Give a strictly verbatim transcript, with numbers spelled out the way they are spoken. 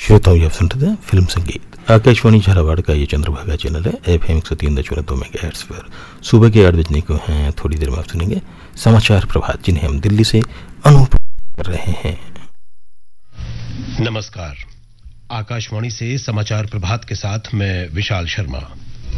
श्रोताओं, आप सुनते थे फिल्म संगीत। आकाशवाणी झालावाड़ का ये चंद्रभागा चैनल है। एफ एम एक सौ तीन दशमलव दो मेगाहर्ट्ज पर सुबह के आठ बजने को हैं। थोड़ी देर में आप सुनेंगे समाचार प्रभात, जिन्हें हम दिल्ली से अनुप्रसारित कर रहे हैं। नमस्कार, आकाशवाणी से समाचार प्रभात के साथ मैं विशाल शर्मा।